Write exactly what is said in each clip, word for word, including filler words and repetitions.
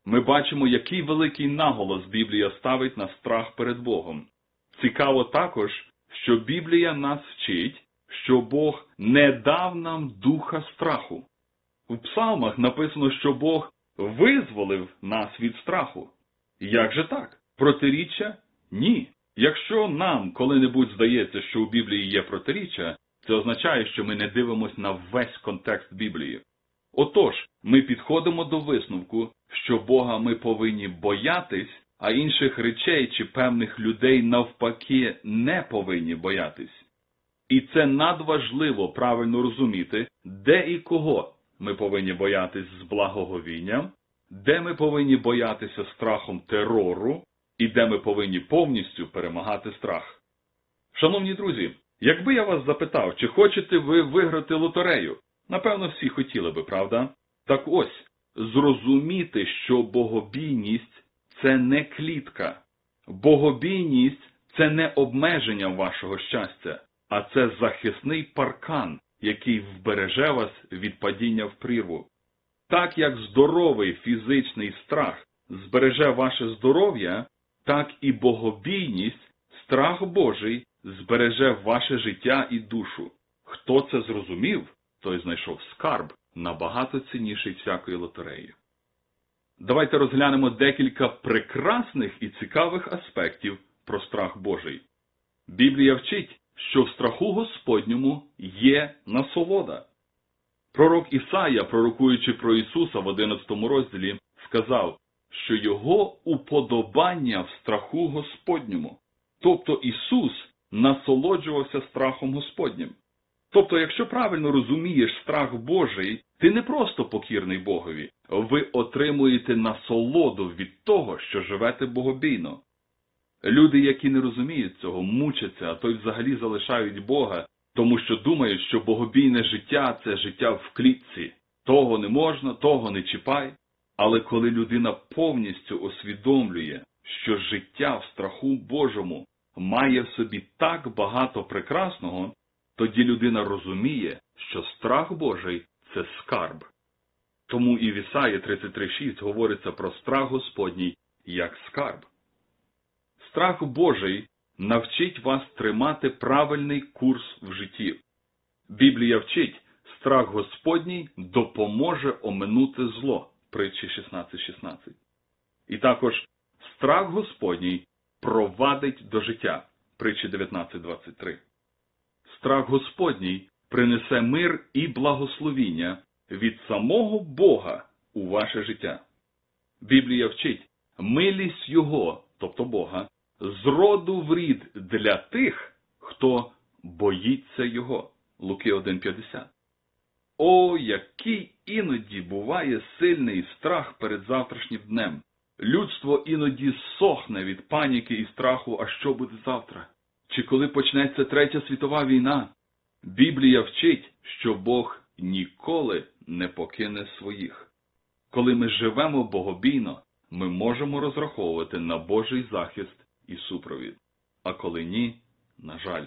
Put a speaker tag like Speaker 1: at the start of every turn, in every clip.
Speaker 1: ми бачимо, який великий наголос Біблія ставить на страх перед Богом. Цікаво також, що Біблія нас вчить, що Бог не дав нам духа страху. В псалмах написано, що Бог визволив нас від страху. Як же так? Протиріччя? Ні. Якщо нам коли-небудь здається, що у Біблії є протиріччя, це означає, що ми не дивимося на весь контекст Біблії. Отож, ми підходимо до висновку, що Бога ми повинні боятись, а інших речей чи певних людей навпаки не повинні боятись. І це надважливо правильно розуміти, де і кого ми повинні боятись з благоговінням, де ми повинні боятися страхом терору, і де ми повинні повністю перемагати страх. Шановні друзі, якби я вас запитав, чи хочете ви виграти лотерею? Напевно, всі хотіли би, правда? Так ось, зрозуміти, що богобійність – це не клітка. Богобійність – це не обмеження вашого щастя, а це захисний паркан, який вбереже вас від падіння в прірву. Так як здоровий фізичний страх збереже ваше здоров'я, так і богобійність, страх Божий, збереже ваше життя і душу. Хто це зрозумів, той знайшов скарб, набагато цінніший всякої лотереї. Давайте розглянемо декілька прекрасних і цікавих аспектів про страх Божий. Біблія вчить, що в страху Господньому є насолода. Пророк Ісая, пророкуючи про Ісуса в одинадцятому розділі, сказав, що Його уподобання в страху Господньому. Тобто Ісус насолоджувався страхом Господнім. Тобто, якщо правильно розумієш страх Божий, ти не просто покірний Богові, ви отримуєте насолоду від того, що живете богобійно. Люди, які не розуміють цього, мучаться, а то й взагалі залишають Бога, тому що думають, що богобійне життя – це життя в клітці. Того не можна, того не чіпай. Але коли людина повністю усвідомлює, що життя в страху Божому має в собі так багато прекрасного, тоді людина розуміє, що страх Божий – це скарб. Тому і в Ісаї тридцять три шість говориться про страх Господній як скарб. Страх Божий навчить вас тримати правильний курс в житті. Біблія вчить, страх Господній допоможе оминути зло. Притчі шістнадцять шістнадцять. І також страх Господній провадить до життя. Притчі дев'ятнадцять двадцять три. Страх Господній принесе мир і благословіння від самого Бога у ваше життя. Біблія вчить, милість Його, тобто Бога, з роду в рід для тих, хто боїться Його. Луки один п'ятдесят. О, який іноді буває сильний страх перед завтрашнім днем. Людство іноді сохне від паніки і страху, а що буде завтра? Чи коли почнеться Третя світова війна? Біблія вчить, що Бог ніколи не покине своїх. Коли ми живемо богобійно, ми можемо розраховувати на Божий захист і супровід. А коли ні, на жаль.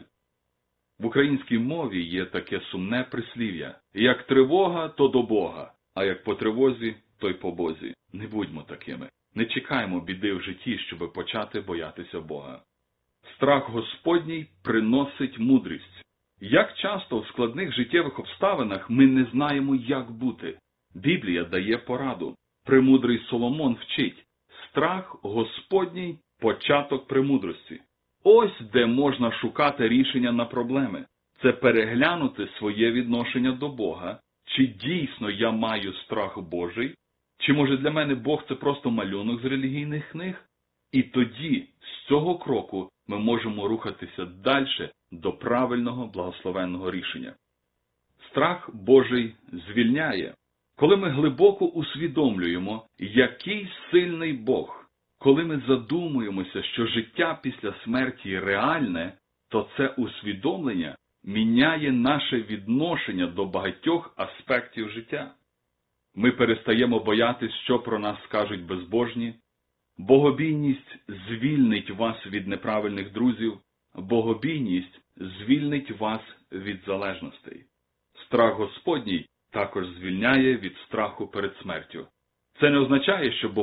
Speaker 1: В українській мові є таке сумне прислів'я: як тривога, то до Бога, а як по тривозі, то й по Бозі. Не будьмо такими. Не чекаймо біди в житті, щоб почати боятися Бога. Страх Господній приносить мудрість. Як часто в складних життєвих обставинах ми не знаємо, як бути? Біблія дає пораду. Премудрий Соломон вчить: страх Господній – початок премудрості. Ось де можна шукати рішення на проблеми. Це переглянути своє відношення до Бога. Чи дійсно я маю страх Божий? Чи може для мене Бог – це просто малюнок з релігійних книг? І тоді, з цього кроку, ми можемо рухатися далі до правильного благословенного рішення. Страх Божий звільняє. Коли ми глибоко усвідомлюємо, який сильний Бог, коли ми задумуємося, що життя після смерті реальне, то це усвідомлення міняє наше відношення до багатьох аспектів життя. Ми перестаємо боятись, що про нас скажуть безбожні. Богобійність звільнить вас від неправильних друзів. Богобійність звільнить вас від залежностей. Страх Господній також звільняє від страху перед смертю. Це не означає, що